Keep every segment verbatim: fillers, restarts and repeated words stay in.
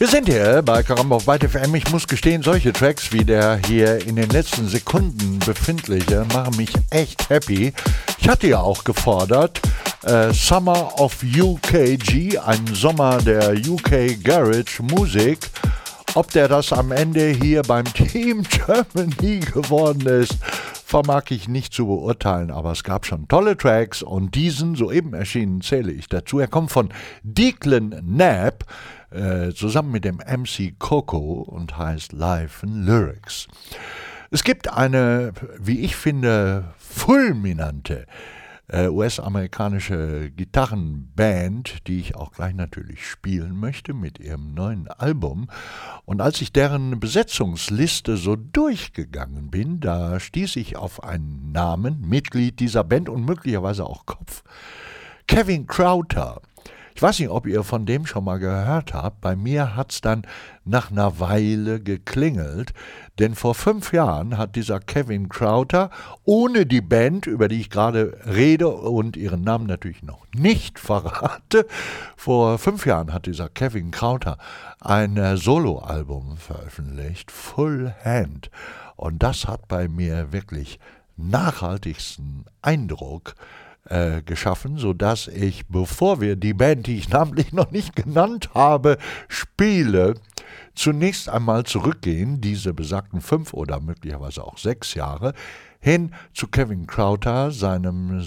Wir sind hier bei Karamba auf Byte F M. Ich muss gestehen, solche Tracks wie der hier in den letzten Sekunden befindliche machen mich echt happy. Ich hatte ja auch gefordert, äh, Summer of U K G, ein Sommer der U K Garage Musik. Ob der das am Ende hier beim Team Germany geworden ist, vermag ich nicht zu beurteilen, aber es gab schon tolle Tracks und diesen, soeben erschienen, zähle ich dazu. Er kommt von Declan Knapp, äh, zusammen mit dem M C Coco und heißt Live and Lyrics. Es gibt eine, wie ich finde, fulminante äh, U S-amerikanische Gitarrenband, die ich auch gleich natürlich spielen möchte mit ihrem neuen Album. Und als ich deren Besetzungsliste so durchgegangen bin, da stieß ich auf einen Namen, Mitglied dieser Band und möglicherweise auch Kopf. Kevin Crowther. Ich weiß nicht, ob ihr von dem schon mal gehört habt. Bei mir hat's dann nach einer Weile geklingelt, denn vor fünf Jahren hat dieser Kevin Crowther ohne die Band, über die ich gerade rede und ihren Namen natürlich noch nicht verrate, vor fünf Jahren hat dieser Kevin Crowther ein äh, Soloalbum veröffentlicht, Full Hand. Und das hat bei mir wirklich nachhaltigsten Eindruck Äh, geschaffen, sodass ich, bevor wir die Band, die ich namentlich noch nicht genannt habe, spiele, zunächst einmal zurückgehen, diese besagten fünf oder möglicherweise auch sechs Jahre, hin zu Kevin Crowther, seinem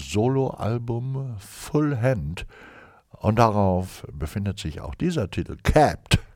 Soloalbum Full Hand. Und darauf befindet sich auch dieser Titel, Capped.